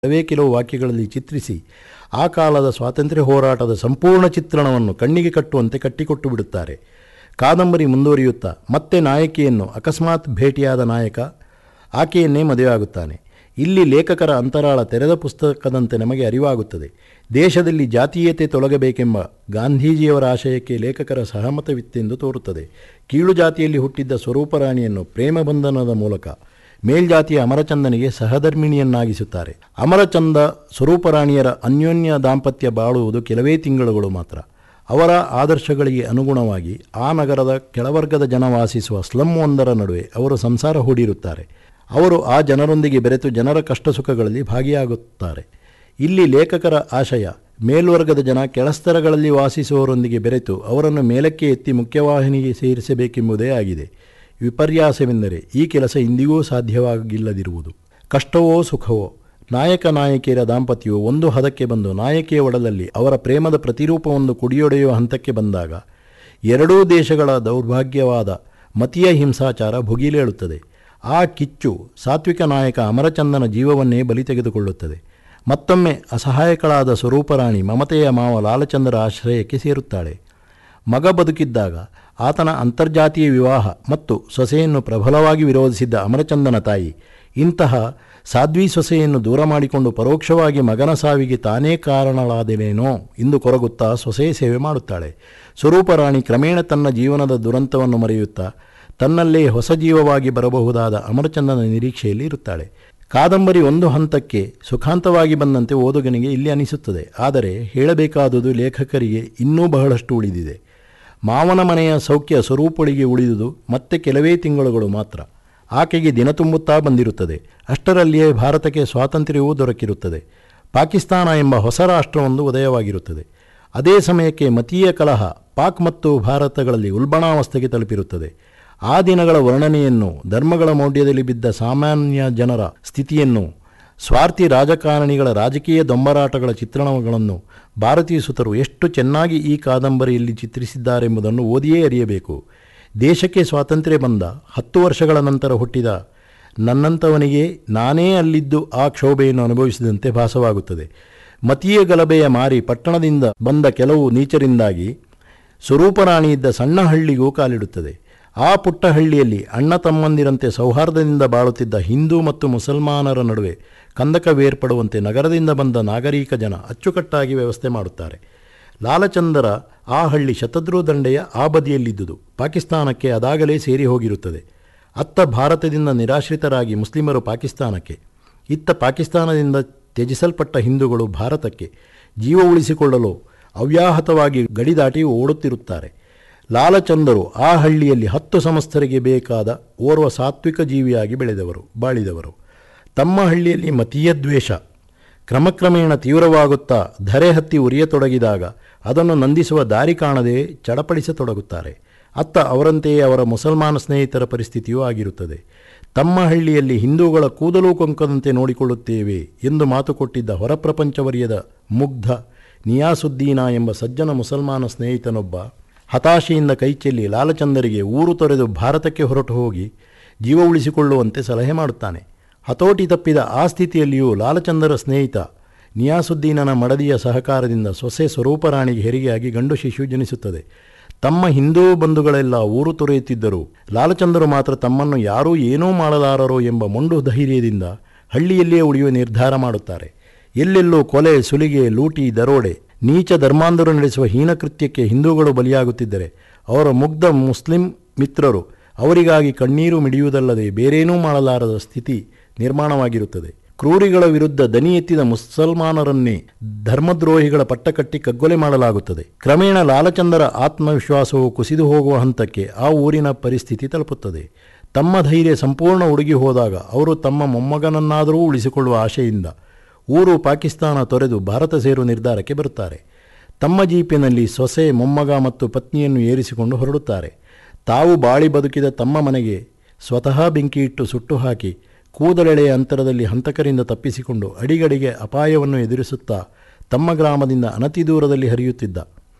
ಕೆಲವು ವಾಕ್ಯಗಳಲ್ಲಿ ಚಿತ್ರಿಸಿ ಆ ಕಾಲದ ಸ್ವಾತಂತ್ರ್ಯ ಹೋರಾಟದ ಸಂಪೂರ್ಣ ಚಿತ್ರಣವನ್ನು ಕಣ್ಣಿಗೆ ಕಟ್ಟುವಂತೆ ಕಟ್ಟಿಕೊಟ್ಟು ಬಿಡುತ್ತಾರೆ. ಕಾದಂಬರಿ ಮುಂದುವರಿಯುತ್ತಾ ಮತ್ತೆ ನಾಯಕಿಯನ್ನು ಅಕಸ್ಮಾತ್ ಭೇಟಿಯಾದ ನಾಯಕ ಆಕೆಯನ್ನೇ ಮದುವೆಯಾಗುತ್ತಾನೆ. ಇಲ್ಲಿ ಲೇಖಕರ ಅಂತರಾಳ ತೆರೆದ ಪುಸ್ತಕದಂತೆ ನಮಗೆ ಅರಿವಾಗುತ್ತದೆ. ದೇಶದಲ್ಲಿ ಜಾತೀಯತೆ ತೊಲಗಬೇಕೆಂಬ ಗಾಂಧೀಜಿಯವರ ಆಶಯಕ್ಕೆ ಲೇಖಕರ ಸಹಮತವಿತ್ತೆಂದು ತೋರುತ್ತದೆ. ಕೀಳು ಜಾತಿಯಲ್ಲಿ ಹುಟ್ಟಿದ್ದ ಸ್ವರೂಪರಾಣಿಯನ್ನು ಪ್ರೇಮಬಂಧನದ ಮೂಲಕ ಮೇಲ್ಜಾತಿಯ ಅಮರಚಂದನಿಗೆ ಸಹಧರ್ಮಿಣಿಯನ್ನಾಗಿಸುತ್ತಾರೆ. ಅಮರಚಂದ ಸ್ವರೂಪರಾಣಿಯರ ಅನ್ಯೋನ್ಯ ದಾಂಪತ್ಯ ಬಾಳುವುದು ಕೆಲವೇ ತಿಂಗಳುಗಳು ಮಾತ್ರ. ಅವರ ಆದರ್ಶಗಳಿಗೆ ಅನುಗುಣವಾಗಿ ಆ ನಗರದ ಕೆಳವರ್ಗದ ಜನ ವಾಸಿಸುವ ಸ್ಲಮ್ ಒಂದರ ನಡುವೆ ಅವರು ಸಂಸಾರ ಹೂಡಿರುತ್ತಾರೆ. ಅವರು ಆ ಜನರೊಂದಿಗೆ ಬೆರೆತು ಜನರ ಕಷ್ಟ ಸುಖಗಳಲ್ಲಿ ಭಾಗಿಯಾಗುತ್ತಾರೆ. ಇಲ್ಲಿ ಲೇಖಕರ ಆಶಯ ಮೇಲ್ವರ್ಗದ ಜನ ಕೆಳಸ್ತರಗಳಲ್ಲಿ ವಾಸಿಸುವವರೊಂದಿಗೆ ಬೆರೆತು ಅವರನ್ನು ಮೇಲಕ್ಕೆ ಎತ್ತಿ ಮುಖ್ಯವಾಹಿನಿಗೆ ಸೇರಿಸಬೇಕೆಂಬುದೇ ಆಗಿದೆ. ವಿಪರ್ಯಾಸವೆಂದರೆ ಈ ಕೆಲಸ ಇಂದಿಗೂ ಸಾಧ್ಯವಾಗಿಲ್ಲದಿರುವುದು. ಕಷ್ಟವೋ ಸುಖವೋ ನಾಯಕ ನಾಯಕಿಯರ ದಾಂಪತ್ಯವು ಒಂದು ಹದಕ್ಕೆ ಬಂದು ನಾಯಕಿಯ ಒಡಲಲ್ಲಿ ಅವರ ಪ್ರೇಮದ ಪ್ರತಿರೂಪವೊಂದು ಕುಡಿಯೊಡೆಯುವ ಹಂತಕ್ಕೆ ಬಂದಾಗ ಎರಡೂ ದೇಶಗಳ ದೌರ್ಭಾಗ್ಯವಾದ ಮತೀಯ ಹಿಂಸಾಚಾರ ಭುಗಿಲೇಳುತ್ತದೆ. ಆ ಕಿಚ್ಚು ಸಾತ್ವಿಕ ನಾಯಕ ಅಮರಚಂದನ ಜೀವವನ್ನೇ ಬಲಿ ತೆಗೆದುಕೊಳ್ಳುತ್ತದೆ. ಮತ್ತೊಮ್ಮೆ ಅಸಹಾಯಕಳಾದ ಸ್ವರೂಪರಾಣಿ ಮಮತೆಯ ಮಾವ ಲಾಲಚಂದರ ಆಶ್ರಯಕ್ಕೆ ಸೇರುತ್ತಾಳೆ. ಮಗ ಬದುಕಿದ್ದಾಗ ಆತನ ಅಂತರ್ಜಾತೀಯ ವಿವಾಹ ಮತ್ತು ಸೊಸೆಯನ್ನು ಪ್ರಬಲವಾಗಿ ವಿರೋಧಿಸಿದ್ದ ಅಮರಚಂದನ ತಾಯಿ ಇಂತಹ ಸಾಧ್ವಿ ಸೊಸೆಯನ್ನು ದೂರ ಮಾಡಿಕೊಂಡು ಪರೋಕ್ಷವಾಗಿ ಮಗನ ಸಾವಿಗೆ ತಾನೇ ಕಾರಣಳಾದೆನೇನೋ ಎಂದು ಕೊರಗುತ್ತಾ ಸೊಸೆ ಸೇವೆ ಮಾಡುತ್ತಾಳೆ. ಸ್ವರೂಪರಾಣಿ ಕ್ರಮೇಣ ತನ್ನ ಜೀವನದ ದುರಂತವನ್ನು ಮರೆಯುತ್ತಾ ತನ್ನಲ್ಲೇ ಹೊಸ ಜೀವವಾಗಿ ಬರಬಹುದಾದ ಅಮರಚಂದನ ನಿರೀಕ್ಷೆಯಲ್ಲಿ ಇರುತ್ತಾಳೆ. ಕಾದಂಬರಿ ಒಂದು ಹಂತಕ್ಕೆ ಸುಖಾಂತವಾಗಿ ಬಂದಂತೆ ಓದುಗನಿಗೆ ಇಲ್ಲಿ ಅನಿಸುತ್ತದೆ. ಆದರೆ ಹೇಳಬೇಕಾದುದು ಲೇಖಕರಿಗೆ ಇನ್ನೂ ಬಹಳಷ್ಟು ಉಳಿದಿದೆ. ಮಾವನ ಮನೆಯ ಸೌಖ್ಯ ಸ್ವರೂಪಳಿಗೆ ಉಳಿದುದು ಮತ್ತೆ ಕೆಲವೇ ತಿಂಗಳುಗಳು ಮಾತ್ರ. ಆಕೆಗೆ ದಿನ ತುಂಬುತ್ತಾ ಬಂದಿರುತ್ತದೆ. ಅಷ್ಟರಲ್ಲಿಯೇ ಭಾರತಕ್ಕೆ ಸ್ವಾತಂತ್ರ್ಯವೂ ದೊರಕಿರುತ್ತದೆ. ಪಾಕಿಸ್ತಾನ ಎಂಬ ಹೊಸ ರಾಷ್ಟ್ರವೊಂದು ಉದಯವಾಗಿರುತ್ತದೆ. ಅದೇ ಸಮಯಕ್ಕೆ ಮತೀಯ ಕಲಹ ಪಾಕ್ ಮತ್ತು ಭಾರತಗಳಲ್ಲಿ ಉಲ್ಬಣಾವಸ್ಥೆಗೆ ತಲುಪಿರುತ್ತದೆ. ಆ ದಿನಗಳ ವರ್ಣನೆಯನ್ನು, ಧರ್ಮಗಳ ಮೌಢ್ಯದಲ್ಲಿ ಬಿದ್ದ ಸಾಮಾನ್ಯ ಜನರ ಸ್ಥಿತಿಯನ್ನು, ಸ್ವಾರ್ಥಿ ರಾಜಕಾರಣಿಗಳ ರಾಜಕೀಯ ದೊಂಬರಾಟಗಳ ಚಿತ್ರಣಗಳನ್ನು ಭಾರತೀಯ ಸುತರು ಎಷ್ಟು ಚೆನ್ನಾಗಿ ಈ ಕಾದಂಬರಿಯಲ್ಲಿ ಚಿತ್ರಿಸಿದ್ದಾರೆಂಬುದನ್ನು ಓದಿಯೇ ಅರಿಯಬೇಕು. ದೇಶಕ್ಕೆ ಸ್ವಾತಂತ್ರ್ಯ ಬಂದ 10 ವರ್ಷಗಳ ನಂತರ ಹುಟ್ಟಿದ ನನ್ನಂಥವನಿಗೆ ನಾನೇ ಅಲ್ಲಿದ್ದು ಆ ಕ್ಷೋಭೆಯನ್ನು ಅನುಭವಿಸಿದಂತೆ ಭಾಸವಾಗುತ್ತದೆ. ಮತೀಯ ಗಲಭೆಯ ಮಾರಿ ಪಟ್ಟಣದಿಂದ ಬಂದ ಕೆಲವು ನೀಚರಿಂದಾಗಿ ಸ್ವರೂಪರಾಣಿ ಇದ್ದ ಸಣ್ಣ ಹಳ್ಳಿಗೂ ಕಾಲಿಡುತ್ತದೆ. ಆ ಪುಟ್ಟ ಹಳ್ಳಿಯಲ್ಲಿ ಅಣ್ಣ ತಮ್ಮಂದಿರಂತೆ ಸೌಹಾರ್ದದಿಂದ ಬಾಳುತ್ತಿದ್ದ ಹಿಂದೂ ಮತ್ತು ಮುಸಲ್ಮಾನರ ನಡುವೆ ಕಂದಕವೇರ್ಪಡುವಂತೆ ನಗರದಿಂದ ಬಂದ ನಾಗರಿಕ ಜನ ಅಚ್ಚುಕಟ್ಟಾಗಿ ವ್ಯವಸ್ಥೆ ಮಾಡುತ್ತಾರೆ. ಲಾಲಚಂದರ ಆ ಹಳ್ಳಿ ಶತದ್ರೂ ದಂಡೆಯ ಆ ಬದಿಯಲ್ಲಿದ್ದುದು ಪಾಕಿಸ್ತಾನಕ್ಕೆ ಅದಾಗಲೇ ಸೇರಿ ಹೋಗಿರುತ್ತದೆ. ಅತ್ತ ಭಾರತದಿಂದ ನಿರಾಶ್ರಿತರಾಗಿ ಮುಸ್ಲಿಮರು ಪಾಕಿಸ್ತಾನಕ್ಕೆ, ಇತ್ತ ಪಾಕಿಸ್ತಾನದಿಂದ ತ್ಯಜಿಸಲ್ಪಟ್ಟ ಹಿಂದೂಗಳು ಭಾರತಕ್ಕೆ ಜೀವ ಉಳಿಸಿಕೊಳ್ಳಲು ಅವ್ಯಾಹತವಾಗಿ ಗಡಿ ದಾಟಿ ಓಡುತ್ತಿರುತ್ತಾರೆ. ಲಾಲಚಂದರು ಆ ಹಳ್ಳಿಯಲ್ಲಿ 10 ಸಂವತ್ಸರಿಗೆ ಬೇಕಾದ ಓರ್ವ ಸಾತ್ವಿಕ ಜೀವಿಯಾಗಿ ಬಾಳಿದವರು. ತಮ್ಮ ಹಳ್ಳಿಯಲ್ಲಿ ಮತೀಯ ದ್ವೇಷ ಕ್ರಮಕ್ರಮೇಣ ತೀವ್ರವಾಗುತ್ತಾ ಧರೆ ಹತ್ತಿ ಉರಿಯತೊಡಗಿದಾಗ ಅದನ್ನು ನಂದಿಸುವ ದಾರಿ ಕಾಣದೆ ಚಡಪಡಿಸತೊಡಗುತ್ತಾರೆ. ಅತ್ತ ಅವರಂತೆಯೇ ಅವರ ಮುಸಲ್ಮಾನ ಸ್ನೇಹಿತರ ಪರಿಸ್ಥಿತಿಯೂ ಆಗಿರುತ್ತದೆ. ತಮ್ಮ ಹಳ್ಳಿಯಲ್ಲಿ ಹಿಂದೂಗಳ ಕೂದಲು ಕೊಂಕದಂತೆ ನೋಡಿಕೊಳ್ಳುತ್ತೇವೆ ಎಂದು ಮಾತು ಕೊಟ್ಟಿದ್ದ ಹೊರಪ್ರಪಂಚವರಿಯದ ಮುಗ್ಧ ನಿಯಾಸುದ್ದೀನ ಎಂಬ ಸಜ್ಜನ ಮುಸಲ್ಮಾನ ಸ್ನೇಹಿತನೊಬ್ಬ ಹತಾಶೆಯಿಂದ ಕೈಚೆಲ್ಲಿ ಲಾಲಚಂದರಿಗೆ ಊರು ತೊರೆದು ಭಾರತಕ್ಕೆ ಹೊರಟು ಹೋಗಿ ಜೀವ ಉಳಿಸಿಕೊಳ್ಳುವಂತೆ ಸಲಹೆ ಮಾಡುತ್ತಾನೆ. ಹತೋಟಿ ತಪ್ಪಿದ ಆ ಸ್ಥಿತಿಯಲ್ಲಿಯೂ ಲಾಲಚಂದರ ಸ್ನೇಹಿತ ನಿಯಾಸುದ್ದೀನನ ಮಡದಿಯ ಸಹಕಾರದಿಂದ ಸೊಸೆ ಸ್ವರೂಪರಾಣಿಗೆ ಹೆರಿಗೆಯಾಗಿ ಗಂಡು ಶಿಶು ಜನಿಸುತ್ತದೆ. ತಮ್ಮ ಹಿಂದೂ ಬಂಧುಗಳೆಲ್ಲ ಊರು ತೊರೆಯುತ್ತಿದ್ದರೂ ಲಾಲಚಂದರು ಮಾತ್ರ ತಮ್ಮನ್ನು ಯಾರೂ ಏನೂ ಮಾಡಲಾರರೋ ಎಂಬ ಮೊಂಡು ಧೈರ್ಯದಿಂದ ಹಳ್ಳಿಯಲ್ಲಿಯೇ ಉಳಿಯುವ ನಿರ್ಧಾರ ಮಾಡುತ್ತಾರೆ. ಎಲ್ಲೆಲ್ಲೂ ಕೊಲೆ, ಸುಲಿಗೆ, ಲೂಟಿ, ದರೋಡೆ, ನೀಚ ಧರ್ಮಾಂಧರು ನಡೆಸುವ ಹೀನಕೃತ್ಯಕ್ಕೆ ಹಿಂದೂಗಳು ಬಲಿಯಾಗುತ್ತಿದ್ದರೆ ಅವರ ಮುಗ್ಧ ಮುಸ್ಲಿಂ ಮಿತ್ರರು ಅವರಿಗಾಗಿ ಕಣ್ಣೀರು ಮಿಡಿಯುವುದಲ್ಲದೆ ಬೇರೇನೂ ಮಾಡಲಾರದ ಸ್ಥಿತಿ ನಿರ್ಮಾಣವಾಗಿರುತ್ತದೆ. ಕ್ರೂರಿಗಳ ವಿರುದ್ಧ ದನಿ ಎತ್ತಿದ ಮುಸಲ್ಮಾನರನ್ನೇ ಧರ್ಮದ್ರೋಹಿಗಳ ಪಟ್ಟಕಟ್ಟಿ ಕಗ್ಗೊಲೆ ಮಾಡಲಾಗುತ್ತದೆ. ಕ್ರಮೇಣ ಲಾಲಚಂದರ ಆತ್ಮವಿಶ್ವಾಸವು ಕುಸಿದು ಹೋಗುವ ಹಂತಕ್ಕೆ ಆ ಊರಿನ ಪರಿಸ್ಥಿತಿ ತಲುಪುತ್ತದೆ. ತಮ್ಮ ಧೈರ್ಯ ಸಂಪೂರ್ಣ ಉಡುಗಿ ಹೋದಾಗ ಅವರು ತಮ್ಮ ಮೊಮ್ಮಗನನ್ನಾದರೂ ಉಳಿಸಿಕೊಳ್ಳುವ ಆಶೆಯಿಂದ ಊರು ಪಾಕಿಸ್ತಾನ ತೊರೆದು ಭಾರತ ಸೇರುವ ನಿರ್ಧಾರಕ್ಕೆ ಬರುತ್ತಾರೆ. ತಮ್ಮ ಜೀಪಿನಲ್ಲಿ ಸೊಸೆ, ಮೊಮ್ಮಗ ಮತ್ತು ಪತ್ನಿಯನ್ನು ಏರಿಸಿಕೊಂಡು ಹೊರಡುತ್ತಾರೆ. ತಾವು ಬಾಳಿ ಬದುಕಿದ ತಮ್ಮ ಮನೆಗೆ ಸ್ವತಃ ಬೆಂಕಿಯಿಟ್ಟು ಸುಟ್ಟು ಹಾಕಿ ಕೂದಲೆಳೆಯ ಅಂತರದಲ್ಲಿ ಹಂತಕರಿಂದ ತಪ್ಪಿಸಿಕೊಂಡು ಅಡಿಗಡಿಗೆ ಅಪಾಯವನ್ನು ಎದುರಿಸುತ್ತಾ ತಮ್ಮ ಗ್ರಾಮದಿಂದ ಅನತಿ ದೂರದಲ್ಲಿ ಹರಿಯುತ್ತಿದ್ದ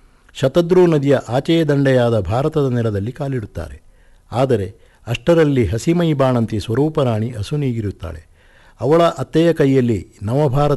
ಶತದ್ರೂ ನದಿಯ ಆಚೆಯ ದಂಡೆಯಾದ ಭಾರತದ ನೆಲದಲ್ಲಿ ಕಾಲಿಡುತ್ತಾರೆ. ಆದರೆ ಅಷ್ಟರಲ್ಲಿ ಹಸಿಮೈ ಬಾಣಂತಿ ಸ್ವರೂಪರಾಣಿ ಅಸುನೀಗಿರುತ್ತಾಳೆ. ಅವಳ ಅತ್ತೆಯ ಕೈಯಲ್ಲಿ ನವಭಾರತ